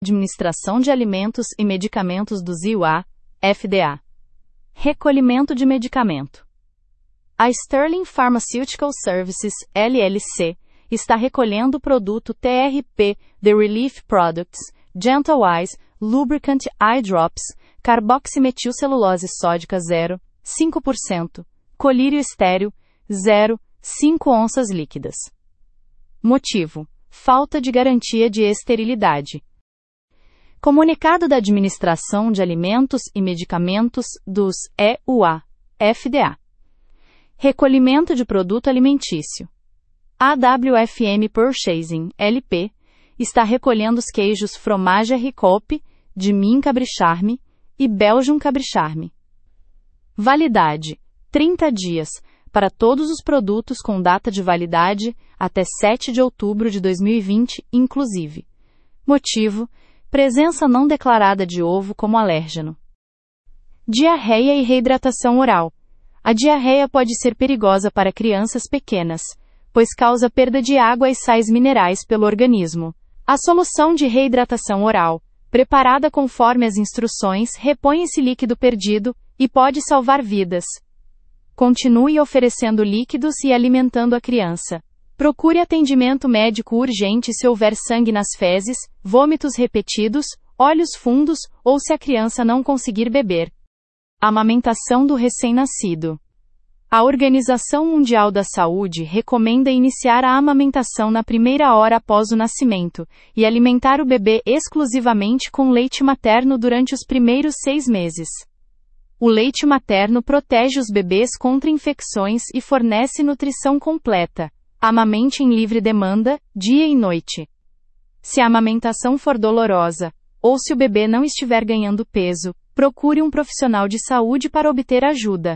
Administração de Alimentos e Medicamentos do ZIUA, FDA. Recolhimento de medicamento. A Sterling Pharmaceutical Services, LLC, está recolhendo o produto TRP, The Relief Products, Gentle Eyes, Lubricant Eye Drops, carboximetilcelulose sódica 0,5%, colírio estéril, 0,5 onças líquidas. Motivo: falta de garantia de esterilidade. Comunicado da Administração de Alimentos e Medicamentos dos EUA, FDA. Recolhimento de produto alimentício. A WFM Purchasing, LP, está recolhendo os queijos Fromage Ricope, de Min Cabricharme e Belgium Cabricharme. Validade: 30 dias, para todos os produtos com data de validade até 7 de outubro de 2020, inclusive. Motivo: presença não declarada de ovo como alérgeno. Diarreia e reidratação oral. A diarreia pode ser perigosa para crianças pequenas, pois causa perda de água e sais minerais pelo organismo. A solução de reidratação oral, preparada conforme as instruções, repõe esse líquido perdido e pode salvar vidas. Continue oferecendo líquidos e alimentando a criança. Procure atendimento médico urgente se houver sangue nas fezes, vômitos repetidos, olhos fundos ou se a criança não conseguir beber. Amamentação do recém-nascido. A Organização Mundial da Saúde recomenda iniciar a amamentação na primeira hora após o nascimento e alimentar o bebê exclusivamente com leite materno durante os primeiros 6 meses. O leite materno protege os bebês contra infecções e fornece nutrição completa. Amamente em livre demanda, dia e noite. Se a amamentação for dolorosa, ou se o bebê não estiver ganhando peso, procure um profissional de saúde para obter ajuda.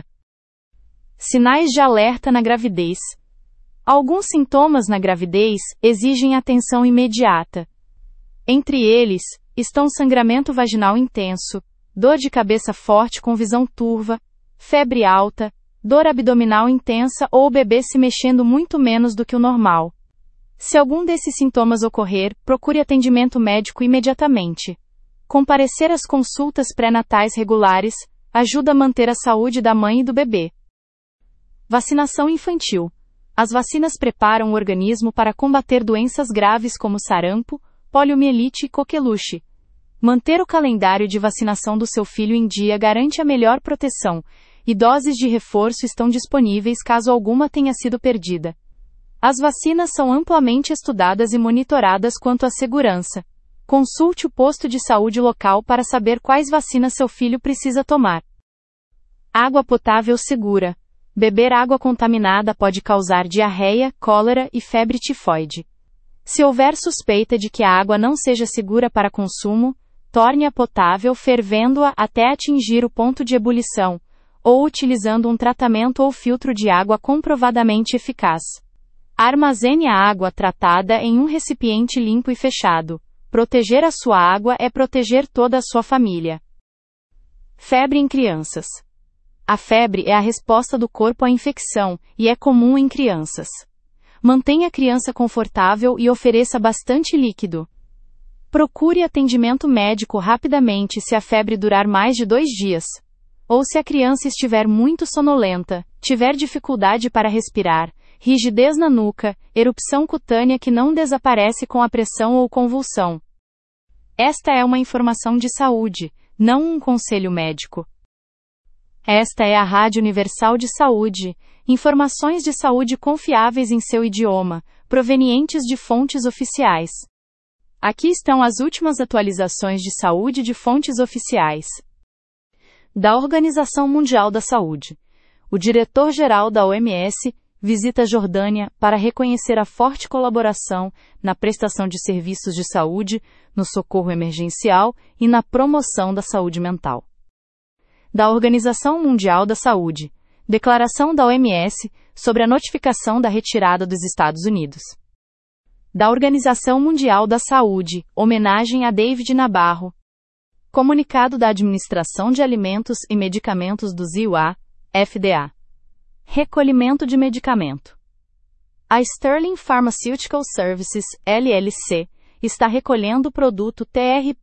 Sinais de alerta na gravidez. Alguns sintomas na gravidez exigem atenção imediata. Entre eles, estão sangramento vaginal intenso, dor de cabeça forte com visão turva, febre alta, dor abdominal intensa ou o bebê se mexendo muito menos do que o normal. Se algum desses sintomas ocorrer, procure atendimento médico imediatamente. Comparecer às consultas pré-natais regulares ajuda a manter a saúde da mãe e do bebê. Vacinação infantil. As vacinas preparam o organismo para combater doenças graves como sarampo, poliomielite e coqueluche. Manter o calendário de vacinação do seu filho em dia garante a melhor proteção, e doses de reforço estão disponíveis caso alguma tenha sido perdida. As vacinas são amplamente estudadas e monitoradas quanto à segurança. Consulte o posto de saúde local para saber quais vacinas seu filho precisa tomar. Água potável segura. Beber água contaminada pode causar diarreia, cólera e febre tifoide. Se houver suspeita de que a água não seja segura para consumo, torne-a potável fervendo-a até atingir o ponto de ebulição, ou utilizando um tratamento ou filtro de água comprovadamente eficaz. Armazene a água tratada em um recipiente limpo e fechado. Proteger a sua água é proteger toda a sua família. Febre em crianças. A febre é a resposta do corpo à infecção e é comum em crianças. Mantenha a criança confortável e ofereça bastante líquido. Procure atendimento médico rapidamente se a febre durar mais de 2 dias. Ou se a criança estiver muito sonolenta, tiver dificuldade para respirar, rigidez na nuca, erupção cutânea que não desaparece com a pressão ou convulsão. Esta é uma informação de saúde, não um conselho médico. Esta é a Rádio Universal de Saúde, informações de saúde confiáveis em seu idioma, provenientes de fontes oficiais. Aqui estão as últimas atualizações de saúde de fontes oficiais. Da Organização Mundial da Saúde. O diretor-geral da OMS visita a Jordânia para reconhecer a forte colaboração na prestação de serviços de saúde, no socorro emergencial e na promoção da saúde mental. Da Organização Mundial da Saúde. Declaração da OMS sobre a notificação da retirada dos Estados Unidos. Da Organização Mundial da Saúde. Homenagem a David Nabarro. Comunicado da Administração de Alimentos e Medicamentos do ZIUA, FDA. Recolhimento de medicamento. A Sterling Pharmaceutical Services, LLC, está recolhendo o produto TRP,